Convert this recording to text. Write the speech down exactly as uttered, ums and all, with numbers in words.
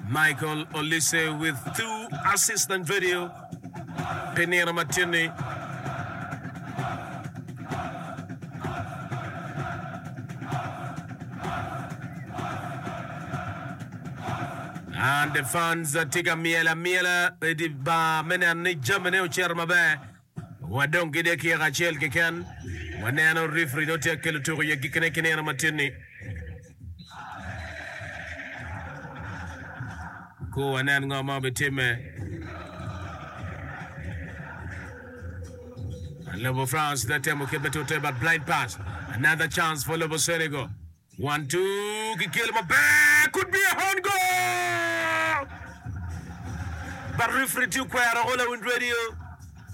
Michael Olise with two assistant video. Penina Martini. And the fans uh, take a miela miela di ba mena ni Germany ucherma ba wadon gide ki Rachel keken waneno referee no te kelo to ye gikene kinena matini ko wanen ngoma betime Level France that time okay better to but blind pass another chance for Level Senegal one two kill my back could be a hand goal. But referee to Kwara all on radio.